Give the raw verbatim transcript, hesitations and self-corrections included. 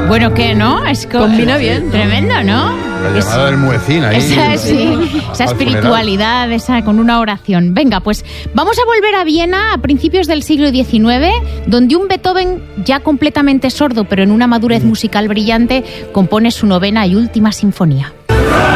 Bueno, ¿qué, no? Es co- Combina bien. Tremendo, ¿no? La Es- llamada del muecín ahí. Esa, sí, esa al espiritualidad, esa con una oración. Venga, pues vamos a volver a Viena a principios del siglo diecinueve, donde un Beethoven ya completamente sordo, pero en una madurez musical brillante, compone su novena y última sinfonía.